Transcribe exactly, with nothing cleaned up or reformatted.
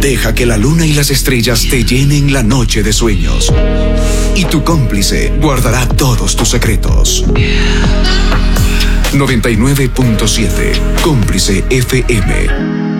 Deja que la luna y las estrellas te llenen la noche de sueños. Y tu cómplice guardará todos tus secretos. noventa y nueve punto siete Cómplice F M.